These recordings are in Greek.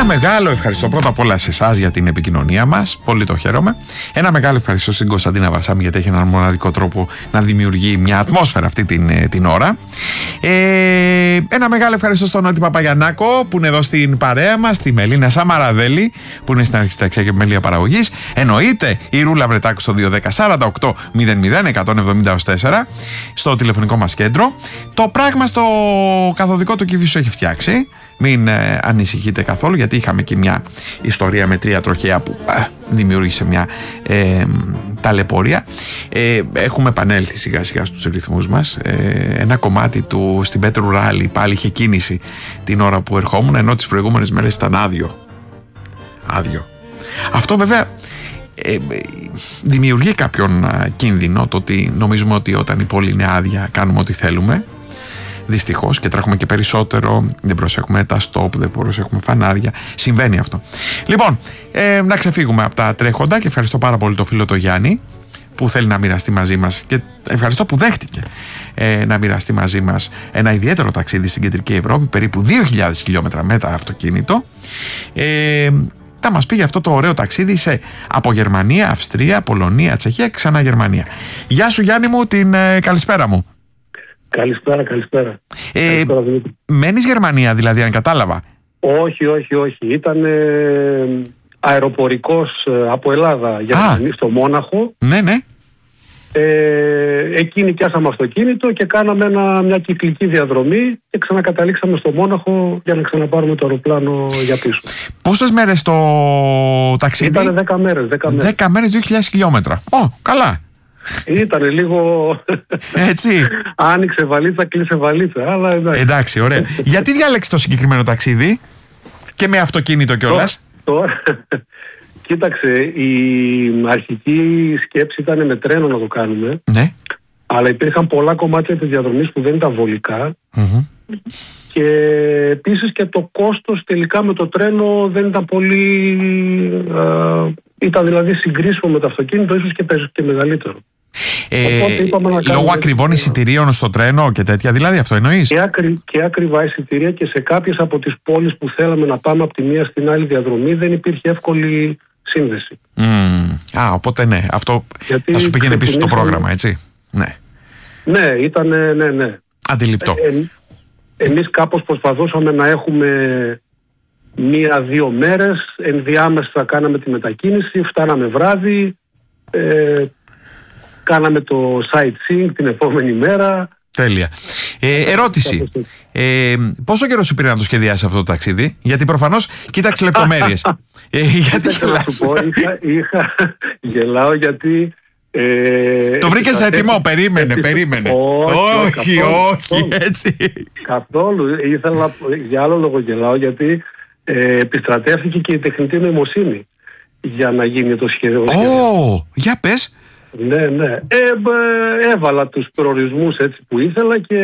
Ένα μεγάλο ευχαριστώ πρώτα απ' όλα σε εσάς για την επικοινωνία μας. Πολύ το χαίρομαι. Ένα μεγάλο ευχαριστώ στην Κωνσταντίνα Βαρσάμι, γιατί έχει έναν μοναδικό τρόπο να δημιουργεί μια ατμόσφαιρα αυτή την ώρα. Ένα μεγάλο ευχαριστώ στον Νότι Παπαγιαννάκο που είναι εδώ στην παρέα μας, στη Μελίνα Σαμαραδέλη που είναι στην αρχισταξία και επιμέλεια παραγωγής. Εννοείται η Ρούλα Βρετάκου στο 210-48-00-170-4 στο τηλεφωνικό μας κέντρο. Το πράγμα στο καθοδικό του Κηφίσου έχει φτιάξει. Μην ανησυχείτε καθόλου, γιατί είχαμε και μια ιστορία με 3 τροχαία που δημιούργησε μια ταλαιπωρία. Έχουμε επανέλθει σιγά σιγά στους ρυθμούς μας. Ένα κομμάτι του στην Πέτρου Ράλι πάλι είχε κίνηση την ώρα που ερχόμουν, ενώ τις προηγούμενες μέρες ήταν άδειο. Αυτό βέβαια δημιουργεί κάποιον κίνδυνο, το ότι νομίζουμε ότι όταν η πόλη είναι άδεια κάνουμε ό,τι θέλουμε. Δυστυχώς, και τρέχουμε και περισσότερο, δεν προσέχουμε τα στόπ, δεν προσέχουμε φανάρια. Συμβαίνει αυτό. Λοιπόν, να ξεφύγουμε από τα τρέχοντα και ευχαριστώ πάρα πολύ τον φίλο το Γιάννη που θέλει να μοιραστεί μαζί μας και ευχαριστώ που δέχτηκε να μοιραστεί μαζί μας ένα ιδιαίτερο ταξίδι στην Κεντρική Ευρώπη, περίπου 2.000 χιλιόμετρα με τα αυτοκίνητο. Θα μας πει για αυτό το ωραίο ταξίδι από Γερμανία, Αυστρία, Πολωνία, Τσεχία και ξανά Γερμανία. Γεια σου Γιάννη μου, την καλησπέρα μου. Καλησπέρα. Μένεις Γερμανία δηλαδή, αν κατάλαβα? Όχι. Ήταν αεροπορικός από Ελλάδα Γερμανία στο Μόναχο. Ναι. Εκεί νοικιάσαμε αυτοκίνητο και κάναμε μια κυκλική διαδρομή και ξανακαταλήξαμε στο Μόναχο για να ξαναπάρουμε το αεροπλάνο για πίσω. Πόσες μέρες το ταξίδι? Ήταν 10 μέρες. 10 μέρες, 2.000 χιλιόμετρα. Καλά. Ήτανε λίγο. Έτσι. Άνοιξε βαλίτσα, κλείσε βαλίτσα. Αλλά εντάξει, ωραία. Γιατί διάλεξε το συγκεκριμένο ταξίδι και με αυτοκίνητο κιόλας? Κοίταξε, η αρχική σκέψη ήταν με τρένο να το κάνουμε. Ναι. Αλλά υπήρχαν πολλά κομμάτια της διαδρομής που δεν ήταν βολικά. Και επίσης και το κόστος τελικά με το τρένο δεν ήταν πολύ. Ήταν δηλαδή συγκρίσιμο με το αυτοκίνητο, ίσως και μεγαλύτερο. Λόγω ακριβών εισιτηρίων στο τρένο και τέτοια, δηλαδή αυτό εννοείς? Και ακριβά εισιτήρια, και σε κάποιες από τις πόλεις που θέλαμε να πάμε από τη μία στην άλλη διαδρομή δεν υπήρχε εύκολη σύνδεση. Οπότε ναι, αυτό θα σου πήγαινε πίσω στο πρόγραμμα, έτσι? Ναι, ήταν ναι. Αντιληπτό. Εμείς κάπως προσπαθούσαμε να έχουμε 1-2 μέρες, ενδιάμεσα κάναμε τη μετακίνηση, φτάναμε βράδυ, κάναμε το sightseeing την επόμενη μέρα. Τέλεια. Ερώτηση. Πόσο καιρό σου πήρε να το σχεδιάσεις αυτό το ταξίδι? Γιατί προφανώς κοίταξε λεπτομέρειες. Γιατί γελάς? Γελάω γιατί... Το βρήκες έτοιμο? Περίμενε. Όχι, έτσι. Καθόλου. Ήθελα για άλλο λόγο γελάω, γιατί επιστρατεύτηκε και η τεχνητή νοημοσύνη για να γίνει το σχέδιο. Για πες. Ναι. Έβαλα τους προορισμούς έτσι που ήθελα και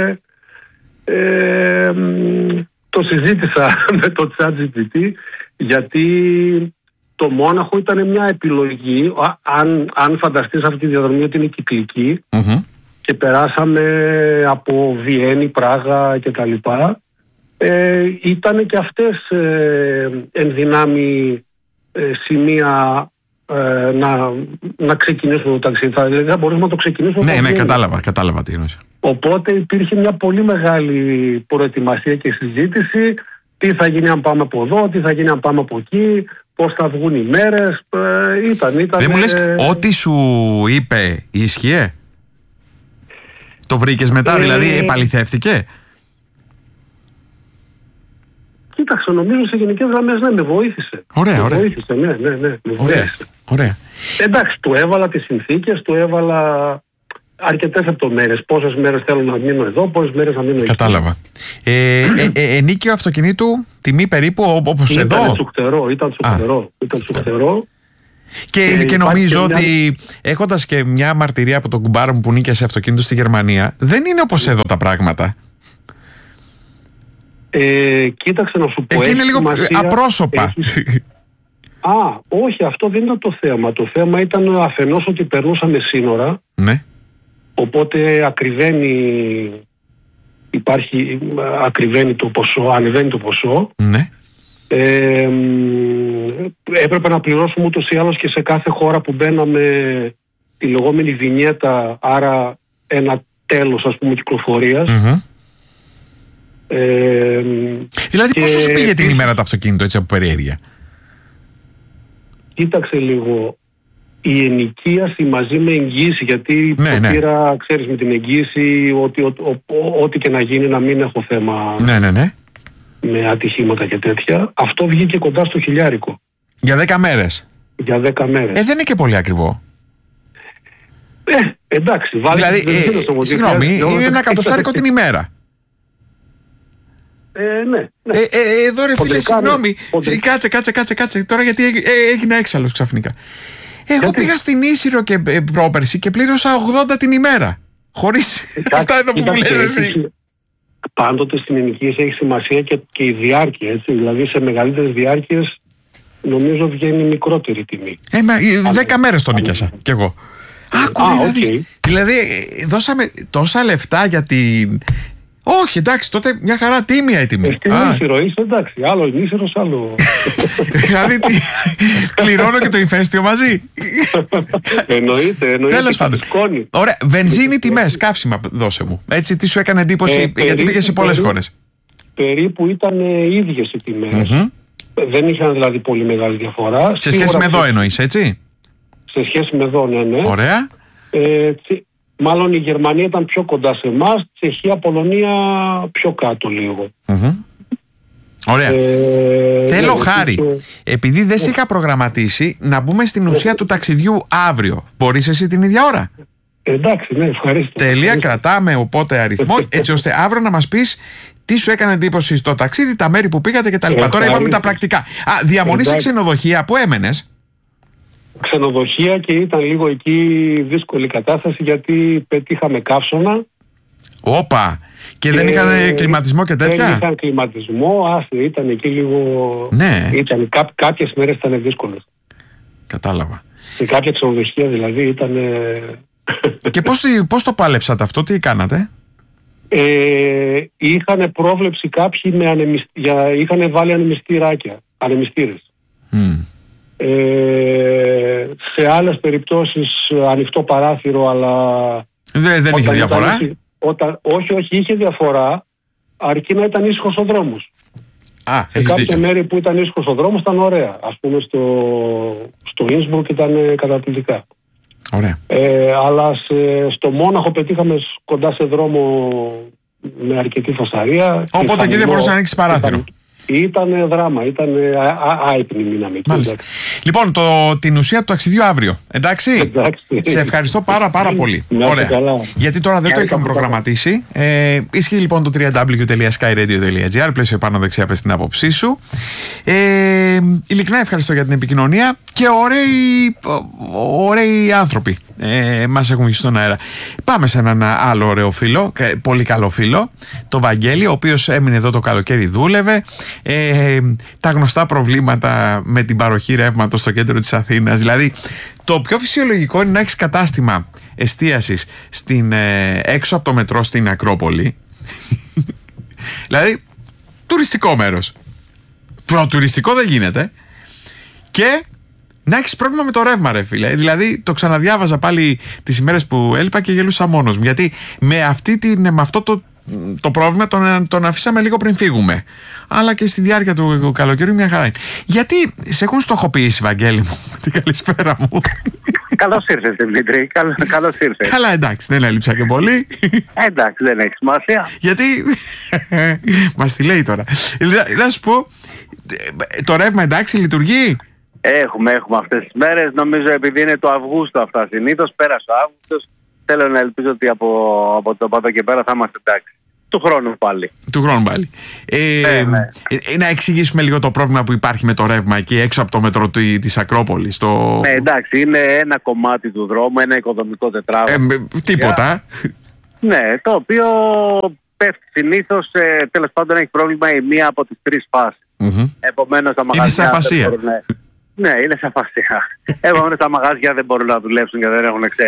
το συζήτησα με το ChatGPT, γιατί το Μόναχο ήταν μια επιλογή. Αν φανταστείς αυτή τη διαδρομή ότι είναι κυκλική, και περάσαμε από Βιέννη, Πράγα κτλ. Ήταν και αυτές ενδυνάμει σημεία να ξεκινήσουμε το ταξίδι. Δηλαδή θα μπορούσαμε να το ξεκινήσουμε. Ναι, κατάλαβα τι εννοείς. Οπότε υπήρχε μια πολύ μεγάλη προετοιμασία και συζήτηση. Τι θα γίνει αν πάμε από εδώ, τι θα γίνει αν πάμε από εκεί, πώς θα βγουν οι μέρες. Δεν μου λες ό,τι σου είπε ίσχυε? Το βρήκες μετά, δηλαδή επαληθεύτηκε? Κοίταξε, νομίζω σε γενικές γραμμές με βοήθησε. Ωραία. Βοήθησε, ναι, με βοήθησε. Ωραία. Εντάξει, του έβαλα τις συνθήκες, του έβαλα αρκετές λεπτομέρειες. Πόσες μέρες θέλω να μείνω εδώ, πόσες μέρες να μείνω εκεί. Κατάλαβα. Ενίκιο αυτοκινήτου, τιμή περίπου όπως εδώ? Ήταν τσουχτερό. Και νομίζω ότι έχοντας και μια μαρτυρία από τον κουμπάρο μου που νίκιασε αυτοκίνητο στη Γερμανία, δεν είναι όπως εδώ τα πράγματα. Κοίταξε να σου πω. Εκεί είναι λίγο απρόσωπα. Όχι, αυτό δεν ήταν το θέμα. Το θέμα ήταν αφενός ότι περνούσαμε σύνορα. Ναι. Οπότε ακριβένει το ποσό, ανεβαίνει το ποσό. Ναι. Έπρεπε να πληρώσουμε ούτως ή άλλως και σε κάθε χώρα που μπαίναμε τη λεγόμενη βινιέτα, άρα ένα τέλος, ας πούμε, κυκλοφορίας. Δηλαδή πόσο σου πήγε την ημέρα το αυτοκίνητο, έτσι από περιέργεια? Κοίταξε λίγο, η ενοικίαση μαζί με εγγύηση, γιατί πήρα, ξέρεις, με την εγγύηση ό,τι και να γίνει να μην έχω θέμα με ατυχήματα και τέτοια. Αυτό βγήκε κοντά στο 1.000. Για 10 μέρες. Για 10 μέρες. Δεν είναι και πολύ ακριβό. Εντάξει, δηλαδή, συγγνώμη, είναι ένα εκατοστάρικο την ημέρα. Ναι. Εδώ ρε φίλε, συγγνώμη. Κάτσε. Τώρα γιατί έγινα έξαλλος ξαφνικά. Εγώ πήγα στην Ίσυρο και πρόπερση και πλήρωσα 80 την ημέρα. Χωρίς αυτά εδώ που μου λες εσύ. Πάντοτε στην ενοικίαση έχει σημασία και η διάρκεια, έτσι. Δηλαδή σε μεγαλύτερες διάρκειες νομίζω βγαίνει μικρότερη τιμή. 10 μέρες τον νοικιάσα κι εγώ. Δηλαδή δώσαμε τόσα λεφτά για την... Όχι, εντάξει, τότε μια χαρά τίμια η τιμή. Στην Ίσυρο είσαι, εντάξει, άλλο Ίσυρος, άλλο... Δηλαδή πληρώνω και το ηφαίστειο μαζί. Εννοείται. Τέλος πάντων. Ωραία, βενζίνη τιμές, καύσιμα δώσε μου. Έτσι, τι σου έκανε εντύπωση, γιατί πήγες σε πολλές χώρες? Περίπου ήταν ίδιες οι τιμές. Δεν είχαν δηλαδή πολύ μεγάλη διαφορά. Σε σχέση με εδώ εννοείς, έτσι? Σε σχέση με εδώ, ναι. Ωραία. Μάλλον η Γερμανία ήταν πιο κοντά σε εμάς, Τσεχία, Πολωνία πιο κάτω λίγο. Ωραία. Θέλω χάρη. Επειδή δεν σε είχα προγραμματίσει να μπούμε στην ουσία του ταξιδιού αύριο. Μπορείς εσύ την ίδια ώρα? Εντάξει, ναι, ευχαριστώ. Τελεία, κρατάμε οπότε αριθμό, έτσι ώστε αύριο να μας πεις τι σου έκανε εντύπωση στο ταξίδι, τα μέρη που πήγατε κτλ. Τώρα είπαμε τα πρακτικά. Διαμονή σε ξενοδοχεία, πού έμενες? Ξενοδοχεία, και ήταν λίγο εκεί δύσκολη κατάσταση γιατί πετύχαμε καύσωνα. Όπα! Και δεν είχαν κλιματισμό και τέτοια? Δεν είχαν κλιματισμό, ήταν εκεί λίγο... Ναι. Κάποιες μέρες ήταν δύσκολες. Κατάλαβα. Σε κάποια ξενοδοχεία δηλαδή ήταν... Και πώς το πάλεψατε αυτό, τι κάνατε? Είχαν πρόβλεψη κάποιοι είχαν βάλει ανεμιστήρες. Σε άλλες περιπτώσεις ανοιχτό παράθυρο, αλλά δεν είχε διαφορά. Όχι, είχε διαφορά, αρκεί να ήταν ήσυχος ο δρόμος. Σε κάποια μέρη που ήταν ήσυχος ο δρόμος ήταν ωραία. Ας πούμε στο Ίνσμπουργκ ήταν καταπληκτικά. Ωραία. Αλλά στο Μόναχο πετύχαμε κοντά σε δρόμο με αρκετή φασαρία. Οπότε εκεί δεν μπορούσε να ανοίξει παράθυρο. Ήταν δράμα, ήταν άϊπνη μήναμη. Λοιπόν, την ουσία του ταξιδιού αύριο. Εντάξει. Σε ευχαριστώ πάρα πολύ. Ωραία. Γιατί τώρα δεν το είχαμε προγραμματίσει. Ισχύει λοιπόν το www.skyradio.gr. Πλαίσιο πάνω δεξιά, πες την άποψή σου. Ειλικρινά ευχαριστώ για την επικοινωνία και ωραίοι άνθρωποι μας έχουν βγει στον αέρα. Πάμε σε έναν άλλο ωραίο φίλο, πολύ καλό φίλο, το Βαγγέλη, ο οποίος έμεινε εδώ το καλοκαίρι, δούλευε. Τα γνωστά προβλήματα με την παροχή ρεύματος στο κέντρο της Αθήνας. Δηλαδή το πιο φυσιολογικό είναι να έχεις κατάστημα εστίασης έξω από το μετρό στην Ακρόπολη. Δηλαδή τουριστικό μέρος. Τουριστικό δεν γίνεται. Και να έχεις πρόβλημα με το ρεύμα, ρε φίλε. Δηλαδή το ξαναδιάβαζα πάλι τις ημέρες που έλειπα και γελούσα μόνος μου. Γιατί με αυτό το πρόβλημα τον αφήσαμε λίγο πριν φύγουμε. Αλλά και στη διάρκεια του καλοκαιριού μια χαρά είναι. Γιατί σε έχουν στοχοποιήσει, Βαγγέλη μου? Την καλησπέρα μου. Καλώς ήρθες, Δημήτρη. Καλώς ήρθες. Καλά, εντάξει, δεν έλειψα και πολύ. Εντάξει, δεν έχει σημασία. Γιατί μας τη λέει τώρα. Να σου πω, το ρεύμα εντάξει λειτουργεί? Έχουμε αυτές τις μέρες. Νομίζω επειδή είναι το Αυγούστο αυτά συνήθως. Πέρασε ο Αύγουστος. Θέλω να ελπίζω ότι από το Πάτο και πέρα θα είμαστε εντάξει. Του χρόνου πάλι. Ναι. Να εξηγήσουμε λίγο το πρόβλημα που υπάρχει με το ρεύμα εκεί έξω από το μετρό της Ακρόπολης. Ναι, εντάξει, είναι ένα κομμάτι του δρόμου, ένα οικοδομικό τετράγωνο. Τίποτα. Ναι, το οποίο πέφτει συνήθως, τέλος πάντων έχει πρόβλημα η μία από τις τρεις φάσεις. Επομένως τα μαγαζιά... Είναι σε αφασία. Ναι, είναι σε αφασία. Επομένως τα μαγαζιά δεν μπορούν να δουλέψουν και δεν έχουν